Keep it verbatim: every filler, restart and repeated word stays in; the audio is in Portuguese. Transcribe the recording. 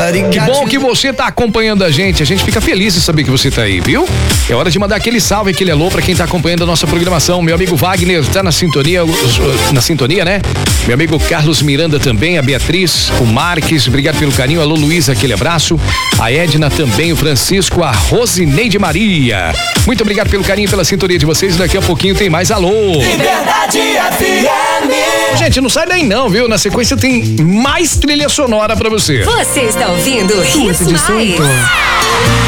Que bom que você tá acompanhando a gente. A gente fica feliz em saber que você tá aí, viu? É hora de mandar aquele salve, aquele alô pra quem tá acompanhando a nossa programação. Meu amigo Wagner tá na sintonia, na sintonia, né? Meu amigo Carlos Miranda também, a Beatriz, o Marques, obrigado pelo carinho. Alô, Luísa, aquele abraço. A Edna também, o Francisco, a Rosineide Maria. Muito obrigado pelo carinho e pela sintonia de vocês. Daqui a pouquinho tem mais alô. Liberdade F M. Gente, não sai daí não, viu? Na sequência tem mais trilha sonora pra você. Você está ouvindo Hits Mais.